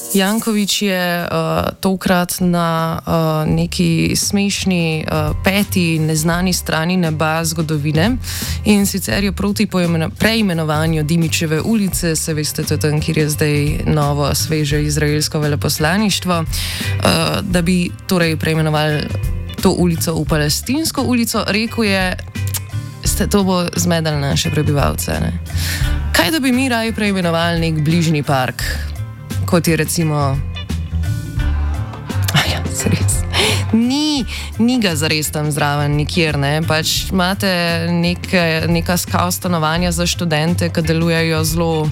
Janković je tokrat na neki smešni peti neznani strani neba zgodovine in sicer je proti preimenovanju Dimičeve ulice, se veste, to je tam, kjer je zdaj novo, sveže izraelsko veleposlaništvo, da bi torej preimenovali to ulico v Palestinsko ulico, rekel je, to bo zmedalo naše prebivalce. Ne? Kaj da bi mi raje preimenovali nek bližnji park, kot je recimo... ja, res. Ni ga zares tam zraven nikjer, ne? Pač imate neka skav stanovanja za študente, ki delujejo zelo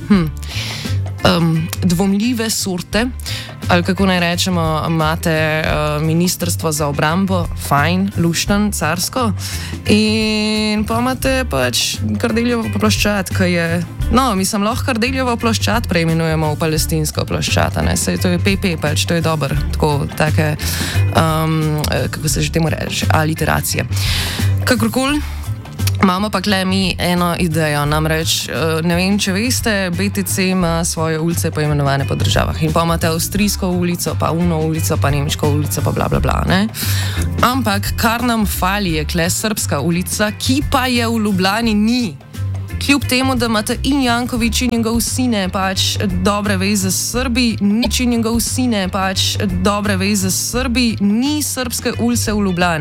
dvomljive sorte, ali kako naj rečemo, imate ministrstvo za obrambo, fajn, luštan, carsko, in pa imate pač Kardeljevo ploščad, ki je, lahko Kardeljevo ploščad preimenujemo v Palestinsko ploščad, ne, saj to je PP, pač to je dobro, take, kako se že temu reče, aliteracije. Kakorkoli, imamo pa kle mi eno idejo, namreč, ne vem, če veste, BTC ima svoje ulice poimenovane po državah in pa imate avstrijsko ulico, pa uno ulico, pa nemško ulico, pa bla bla bla, ne? Ampak kar nam fali je kle srpska ulica, ki pa je v Ljubljani ni. Kljub temu, da imate in Janković in njegov sine pač dobre veze s Srbi, nič in njegov sine pač dobre veze s Srbi, ni srpske ulice v Ljubljani.